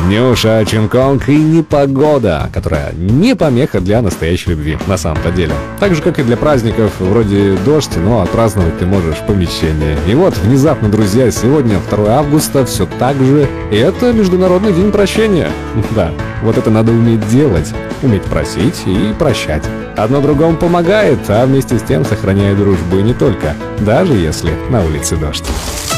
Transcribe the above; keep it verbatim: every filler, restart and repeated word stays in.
Нюша, Чинг-Конг и непогода, которая не помеха для настоящей любви, на самом-то деле. Так же, как и для праздников, вроде дождь, но отпраздновать ты можешь в помещении. И вот, внезапно, друзья, сегодня второе августа, все так же, и это Международный день прощения. Да, вот это надо уметь делать, уметь просить и прощать. Одно другому помогает, а вместе с тем сохраняет дружбу и не только, даже если на улице дождь.